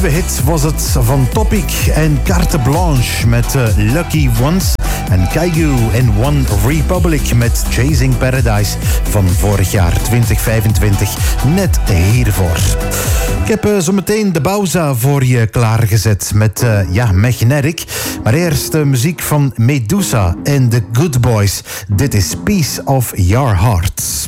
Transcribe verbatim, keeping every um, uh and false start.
nieuwe hit was het van Topic en Carte Blanche met uh, Lucky Ones. En Kaigu en One Republic met Chasing Paradise van vorig jaar twintig vijfentwintig. Net hiervoor. Ik heb uh, zometeen de Bauza voor je klaargezet met uh, ja, Magnetic. Maar eerst de muziek van Medusa en The Good Boys. Dit is Piece of Your Heart.